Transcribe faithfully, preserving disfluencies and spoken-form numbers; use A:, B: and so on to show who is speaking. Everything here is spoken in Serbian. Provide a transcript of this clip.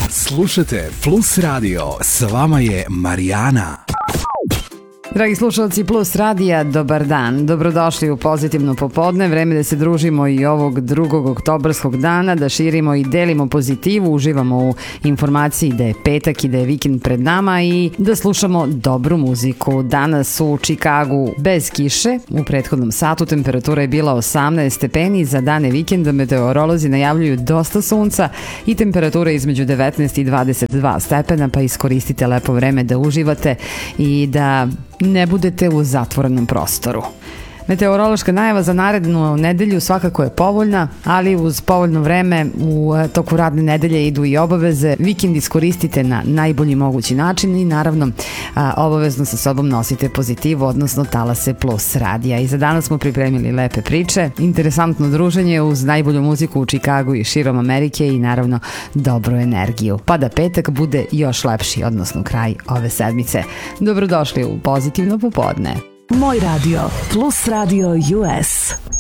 A: Slušajte Plus Radio, s vama je Marijana.
B: Dragi slušalci Plus Radija, dobar dan. Dobrodošli u Pozitivno popodne. Vreme da se družimo i ovog drugog oktobarskog dana, da širimo i delimo pozitivu, uživamo u informaciji da je petak i da je vikend pred nama i da slušamo dobru muziku. Danas u Čikagu bez kiše, u prethodnom satu temperatura je bila osamnaest stepeni, za dane vikenda meteorolozi najavljuju dosta sunca i temperatura između devetnaest i dvadeset dva stepena, pa iskoristite lepo vreme da uživate i da ne budete u zatvorenom prostoru. Meteorološka najava za narednu nedelju svakako je povoljna, ali uz povoljno vreme u toku radne nedelje idu i obaveze. Vikend iskoristite na najbolji mogući način i naravno a, obavezno sa sobom nosite pozitivu, odnosno talase Plus radija. I za danas smo pripremili lepe priče, interesantno druženje uz najbolju muziku u Čikagu i širom Amerike i naravno dobru energiju. Pa da petak bude još lepši, odnosno kraj ove sedmice. Dobrodošli u Pozitivno popodne.
C: Moj radio, Plus Radio U S.